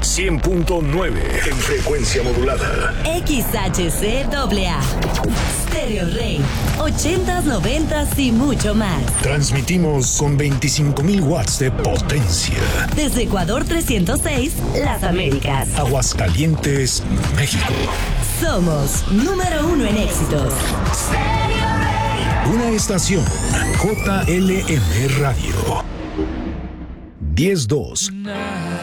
100.9 en frecuencia modulada. XHCAA. Stereo Rey. 80s, 90s y mucho más. Transmitimos con 25,000 watts de potencia. Desde Ecuador 306, Las Américas. Aguascalientes, México. Somos número 1 en éxitos. Una estación JLM Radio. 10-2.